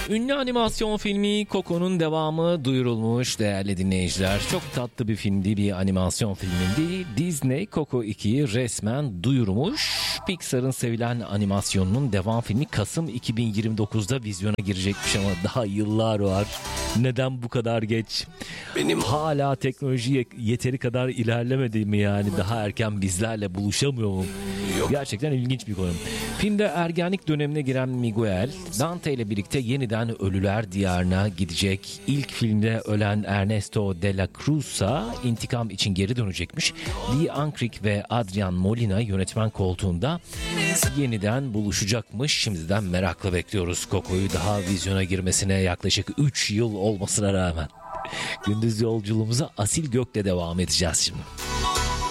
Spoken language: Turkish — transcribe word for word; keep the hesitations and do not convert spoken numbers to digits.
Ünlü animasyon filmi Coco'nun devamı duyurulmuş değerli dinleyiciler. Çok tatlı bir filmdi, bir animasyon filmindi. Disney Coco ikiyi resmen duyurmuş. Pixar'ın sevilen animasyonunun devam filmi Kasım iki bin yirmi dokuzda vizyona girecekmiş ama daha yıllar var. Neden bu kadar geç? Benim hala teknoloji yeteri kadar ilerlemedi mi yani? Daha erken bizlerle buluşamıyor mu? Yok. Gerçekten ilginç bir konu. Filmde ergenlik dönemine giren Miguel, Dante ile birlikte yeniden Ölüler Diyarına gidecek. İlk filmde ölen Ernesto de la Cruz'a intikam için geri dönecekmiş. Lee Unkrich ve Adrian Molina yönetmen koltuğunda yeniden buluşacakmış. Şimdiden merakla bekliyoruz Coco'yu, daha vizyona girmesine yaklaşık üç yıl olmasına rağmen. Gündüz yolculuğumuza Asil Gök'le devam edeceğiz şimdi.